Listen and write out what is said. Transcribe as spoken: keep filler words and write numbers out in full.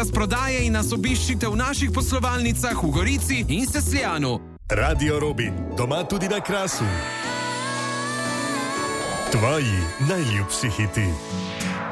razprodaje in nas obiščite v naših poslovalnicah v Gorici in Sesljanu. Radio Robin, doma tudi na Krasu. Tvoji najljubši hiti.